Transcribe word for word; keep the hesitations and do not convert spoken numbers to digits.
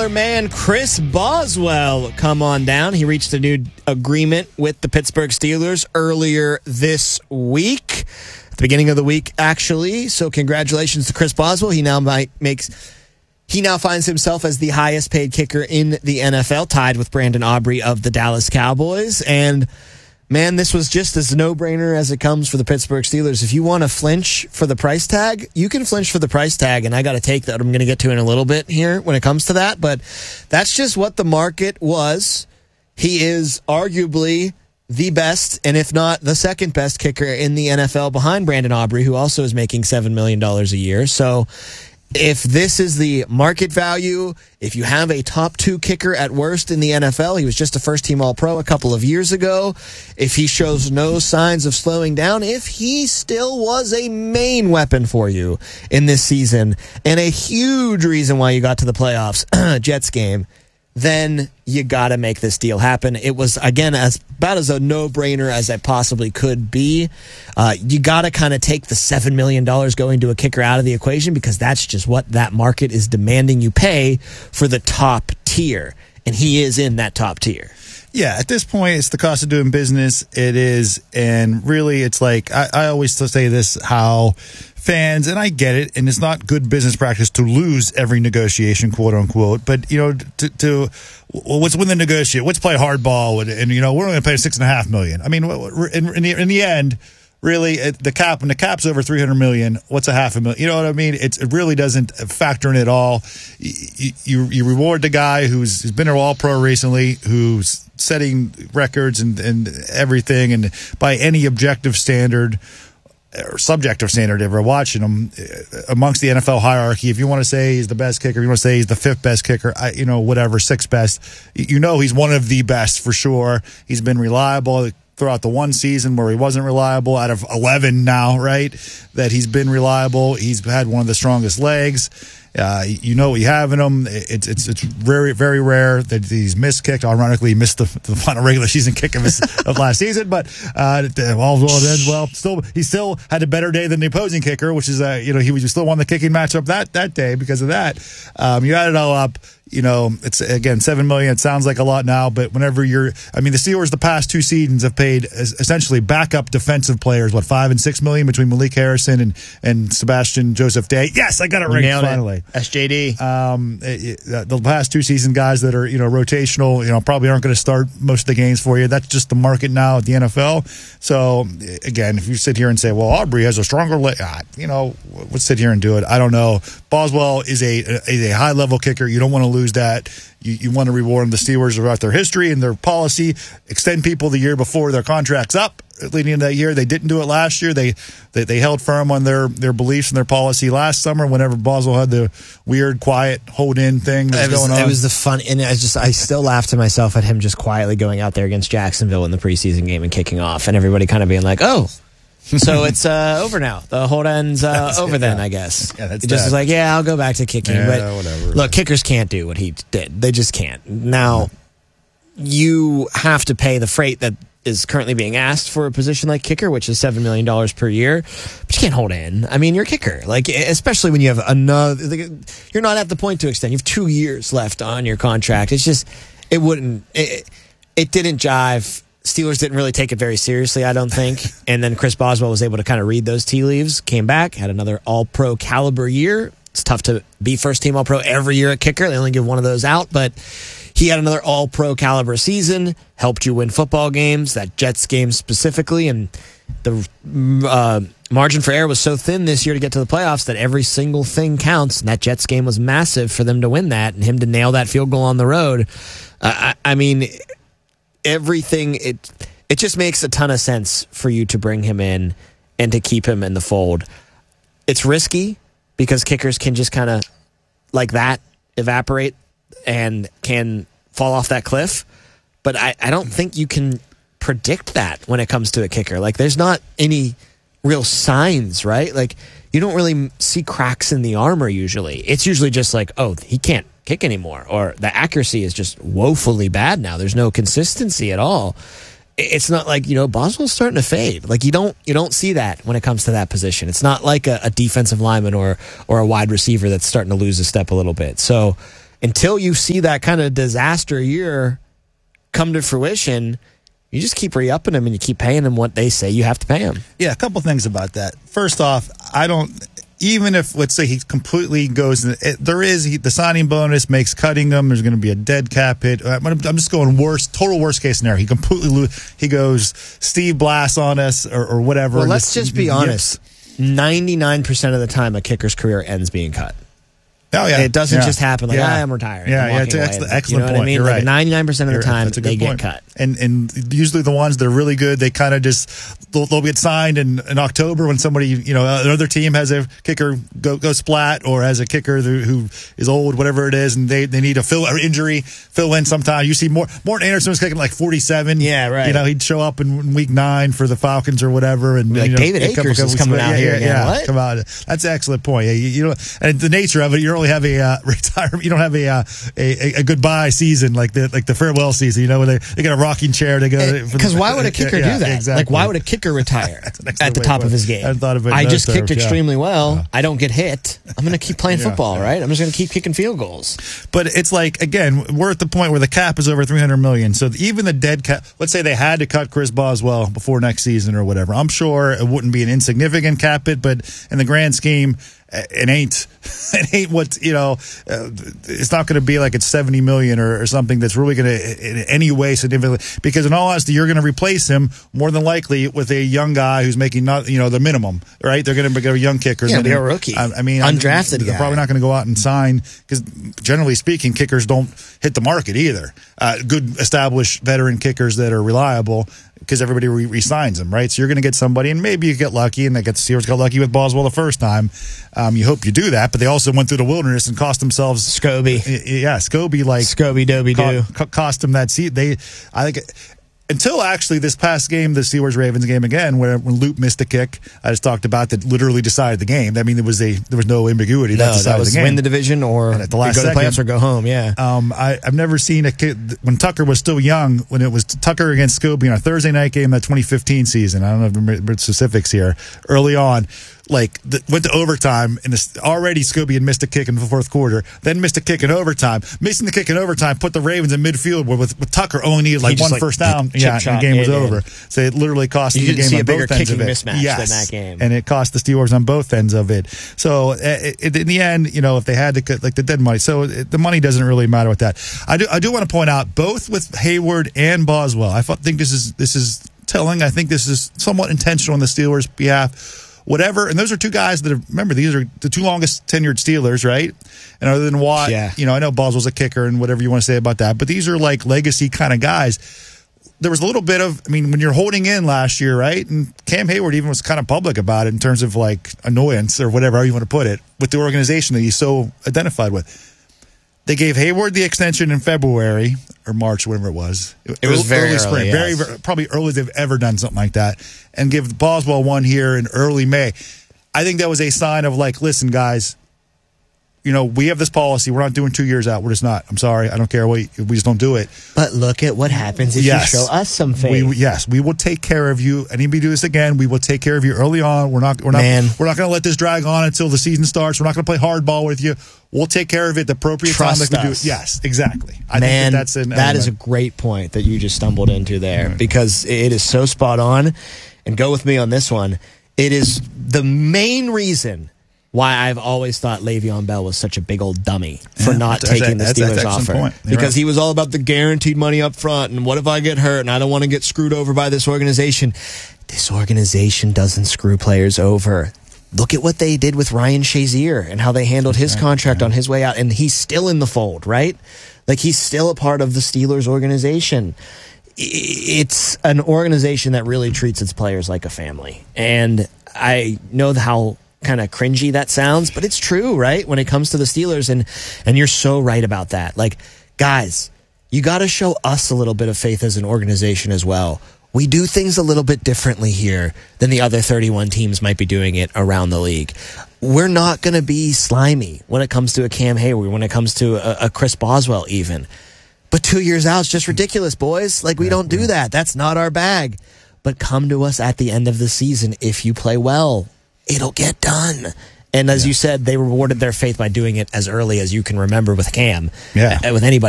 dollar man Chris Boswell come on down. He reached a new agreement with the Pittsburgh Steelers earlier this week, at the beginning of the week, actually. So congratulations to Chris Boswell. He now might makes he now finds himself as the highest paid kicker in the N F L, tied with Brandon Aubrey of the Dallas Cowboys. And man, this was just as no-brainer as it comes for the Pittsburgh Steelers. If you want to flinch for the price tag, you can flinch for the price tag, and I got to take that. I'm going to get to in a little bit here when it comes to that, but that's just what the market was. He is arguably the best, and if not the second best kicker in the N F L behind Brandon Aubrey, who also is making seven million dollars a year. So if this is the market value, if you have a top two kicker at worst in the N F L, he was just a first-team All-Pro a couple of years ago, if he shows no signs of slowing down, if he still was a main weapon for you in this season, and a huge reason why you got to the playoffs, Jets game, then you got to make this deal happen. It was, again, as about as a no-brainer as it possibly could be. Uh, you got to kind of take the seven million dollars going to a kicker out of the equation, because that's just what that market is demanding you pay for the top tier. And he is in that top tier. Yeah, at this point, it's the cost of doing business. It is, and really, it's like, I, I always say this, how fans, and I get it, and it's not good business practice to lose every negotiation, quote unquote, but, you know, to, to well, let's win the negotiate, let's play hardball, and, and, you know, we're only going to pay six and a half million. I mean, in, in, the, in the end, really, the cap, when the cap's over three hundred million, what's a half a million? You know what I mean? It's, it really doesn't factor in at all. You, you, you reward the guy who's, who's been an All-Pro recently, who's setting records and, and everything, and by any objective standard or subjective standard, if we're watching him amongst the N F L hierarchy, if you want to say he's the best kicker, you want to say he's the fifth best kicker, I, you know, whatever, sixth best, you know he's one of the best for sure. He's been reliable throughout the one season where he wasn't reliable, out of eleven now, right, that he's been reliable. He's had one of the strongest legs. Uh, you know what you have in him. It's it's it's very very rare that he's missed kicked. Ironically, he missed the, the final regular season kick of, his, of last season, but uh, all well then, well, still he still had a better day than the opposing kicker, which is uh, you know he was still won the kicking matchup that that day because of that. Um, you add it all up. You know, it's again seven million. It sounds like a lot now, but whenever you're, I mean, the Steelers the past two seasons have paid essentially backup defensive players what five and six million between Malik Harrison and and Sebastian Joseph Day. Yes, I got it right finally. It. S J D. Um, it, it, the past two season guys that are you know rotational, you know, probably aren't going to start most of the games for you. That's just the market now at the N F L. So again, if you sit here and say, well, Aubrey has a stronger leg, ah, you know, let's sit here and do it. I don't know. Boswell is a is a high level kicker. You don't want to lose that. You, you want to reward them. The Steelers about their history and their policy. Extend people the year before their contract's up. Leading into that year, they didn't do it last year. They they, they held firm on their, their beliefs and their policy last summer. Whenever Boswell had the weird, quiet, hold in thing that was, was going on, it was the fun. And I just I still laugh to myself at him just quietly going out there against Jacksonville in the preseason game and kicking off, and everybody kind of being like, "Oh." So it's uh, over now. The hold end's uh, over then, I guess. Yeah, that's it just bad. is like, yeah, I'll go back to kicking. Yeah, but whatever. Look, kickers can't do what he did. They just can't. Now, you have to pay the freight that is currently being asked for a position like kicker, which is seven million dollars per year. But you can't hold in. I mean, you're a kicker. Like, especially when you have another... You're not at the point to extend. You have two years left on your contract. It's just... It wouldn't... It, it didn't jive... Steelers didn't really take it very seriously, I don't think. And then Chris Boswell was able to kind of read those tea leaves, came back, had another all-pro caliber year. It's tough to be first-team all-pro every year at kicker. They only give one of those out. But he had another all-pro caliber season, helped you win football games, that Jets game specifically. And the uh, margin for error was so thin this year to get to the playoffs that every single thing counts. And that Jets game was massive for them to win that and him to nail that field goal on the road. Uh, I, I mean... Everything, it it just makes a ton of sense for you to bring him in and to keep him in the fold. It's risky because kickers can just kind of like that evaporate and can fall off that cliff. But I, I don't think you can predict that when it comes to a kicker. Like, there's not any real signs, right? Like, you don't really see cracks in the armor usually. It's usually just like, oh, he can't kick anymore, or the accuracy is just woefully bad now. There's no consistency at all. It's not like, you know, Boswell's starting to fade. Like, you don't you don't see that when it comes to that position. It's not like a, a defensive lineman or or a wide receiver that's starting to lose a step a little bit. So until you see that kind of disaster year come to fruition, you just keep re-upping them and you keep paying them what they say you have to pay them. Yeah, a couple things about that. First off, I don't, even if, let's say he completely goes, it, there is, he, the signing bonus makes cutting them, there's going to be a dead cap hit. I'm, I'm just going worst, total worst case scenario. He completely, lo- he goes Steve Blass on us or, or whatever. Well, let's just be honest. ninety-nine percent of the time a kicker's career ends being cut. Oh, yeah. It doesn't yeah. just happen like, yeah. ah, I'm retiring. Yeah, I'm yeah, it's an away. excellent, You excellent know what point. I mean? You're Like right. ninety-nine percent of the You're, time, that's a good they point. get cut. And and usually the ones that are really good, they kind of just, they'll, they'll get signed in, in October when somebody, you know, another team has a kicker go, go splat or has a kicker who is old, whatever it is, and they, they need a fill or injury, fill in sometime. You see more, Morton Anderson was kicking like forty-seven. Yeah, right. You know, he'd show up in week nine for the Falcons or whatever. And like you know, David a couple, Akers couple is coming weeks- out yeah, here yeah, again. Yeah, What? come on. That's an excellent point. Yeah, you, you know, and the nature of it, you don't really have a uh, retirement, you don't have a, uh, a a goodbye season like the like the farewell season, you know, where they, they get a rocking chair to go. Because why would a kicker yeah, do that? Exactly. Like, why would a kicker retire at the way top to of put his it. game? I hadn't thought of it in I those just kicked terms, yeah. extremely well. Yeah. I don't get hit. I'm going to keep playing Yeah, football, yeah. right? I'm just going to keep kicking field goals. But it's like, again, we're at the point where the cap is over three hundred million dollars. So even the dead cap, let's say they had to cut Chris Boswell before next season or whatever. I'm sure it wouldn't be an insignificant cap hit, but in the grand scheme, it ain't, it ain't what, you know, uh, it's not going to be like it's seventy million or, or something that's really going to in any way significantly, because in all honesty, you're going to replace him more than likely with a young guy who's making not, you know, the minimum, right? They're going to get a young kicker. Yeah, be a rookie. I, I mean, undrafted They're guy. probably not going to go out and sign because generally speaking, kickers don't hit the market either. Uh, good established veteran kickers that are reliable, because everybody re- re-signs them, right? So you're going to get somebody, and maybe you get lucky, and they get the Steelers got lucky with Boswell the first time. Um, you hope you do that, but they also went through the wilderness and cost themselves Scobie. Yeah, Scobie like Scobie Dobie co- Doo. co- cost them that seat. They, I think. Until actually this past game, the Steelers-Ravens game again, where when Luke missed a kick, I just talked about that literally decided the game. I mean, there was a there was no ambiguity. No, that decided that was the game. win the division or And at the last go to the second- playoffs or go home. Yeah. Um, I, I've never seen a kid when Tucker was still young. When it was Tucker against Scobie on a Thursday night game, that twenty fifteen season. I don't know if I remember specifics here. Early on, like the, went to overtime, and this, already Scobie had missed a kick in the fourth quarter. Then missed a kick in overtime. Missing the kick in overtime put the Ravens in midfield where with, with Tucker only needed like He just, one like, first down. chip Yeah, and shot the game was it in. over. So it literally cost You them the didn't game see on a bigger both ends of kicking it. mismatch yes. than that game. And it cost the Steelers on both ends of it. So uh, it, in the end, you know, if they had to cut like the dead money, so it, the money doesn't really matter with that. I do I do want to point out both with Hayward and Boswell. I thought- think this is this is telling. I think this is somewhat intentional on the Steelers' behalf. Whatever, and those are two guys that have, remember, these are the two longest tenured Steelers, right? And other than Watt, Yeah. you know, I know Boswell's a kicker and whatever you want to say about that, but these are like legacy kind of guys. There was a little bit of, I mean, when you're holding in last year, right? And Cam Hayward even was kind of public about it in terms of like annoyance or whatever you want to put it with the organization that he's so identified with. They gave Hayward the extension in February or March, whatever it was. It was very early, spring, yes. very, very probably early they've ever done something like that, and give Boswell one here in early May. I think that was a sign of like, listen, guys, you know, we have this policy. We're not doing two years out. We're just not. I'm sorry. I don't care. We we just don't do it. But look at what happens if Yes. you show us some faith. We, yes, we will take care of you. Anybody do this again, we will take care of you early on. We're not. We're not. Man. We're not going to let this drag on until the season starts. We're not going to play hardball with you. We'll take care of it at the appropriate Trust time. Like we us. do. Yes, exactly. I Man, think that that's an that is a element. great point that you just stumbled into there, because it is so spot on. And go with me on this one. It is the main reason why I've always thought Le'Veon Bell was such a big old dummy for Yeah, not that's- taking the that's- that's Steelers an excellent offer. point. You're Because right. he was all about the guaranteed money up front, and what if I get hurt and I don't want to get screwed over by this organization? This organization doesn't screw players over. Look at what they did with Ryan Shazier and how they handled his contract on his way out, and he's still in the fold, right? Like, he's still a part of the Steelers organization. It's an organization that really treats its players like a family. And I know how kind of cringy that sounds, but it's true, right? When it comes to the Steelers, and and you're so right about that. Like, guys, you got to show us a little bit of faith as an organization as well. We do things a little bit differently here than the other thirty-one teams might be doing it around the league. We're not going to be slimy when it comes to a Cam Hayward, when it comes to a, a Chris Boswell even. But two years out is just ridiculous, boys. Like, we don't do that. That's not our bag. But come to us at the end of the season if you play well. It'll get done. And as Yeah. you said, they rewarded their faith by doing it as early as you can remember with Cam. Yeah. uh, with anybody.